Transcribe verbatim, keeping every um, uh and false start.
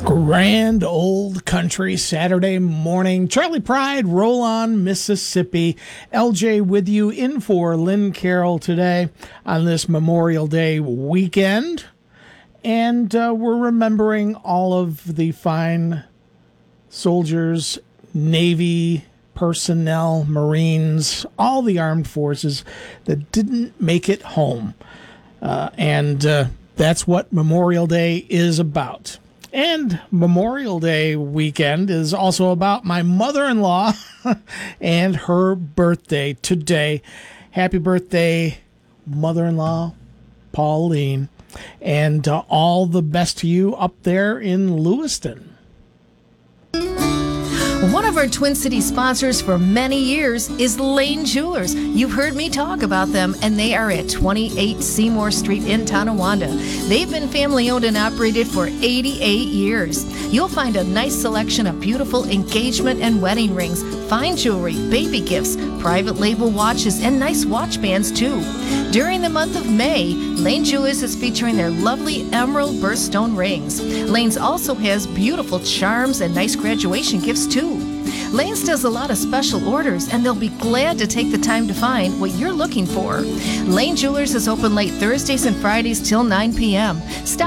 Grand old country Saturday morning. Charlie Pride, roll on Mississippi. L J with you in for Lynn Carroll today on this Memorial Day weekend. And uh, we're remembering all of the fine soldiers, Navy personnel, Marines, all the armed forces that didn't make it home. Uh, and uh, that's what Memorial Day is about. And Memorial Day weekend is also about my mother-in-law and her birthday today. Happy birthday, mother-in-law, Pauline. And uh, all the best to you up there in Lewiston. One of our Twin Cities sponsors for many years is Lane Jewelers. You've heard me talk about them, and they are at twenty-eight Seymour Street in Tonawanda. They've been family owned and operated for eighty-eight years. You'll find a nice selection of beautiful engagement and wedding rings, fine jewelry, baby gifts, private label watches, and nice watch bands too. During the month of May, Lane Jewelers is featuring their lovely emerald birthstone rings. Lane's also has beautiful charms and nice graduation gifts too. Lane's does a lot of special orders, and they'll be glad to take the time to find what you're looking for. Lane Jewelers is open late Thursdays and Fridays till nine p.m. Stop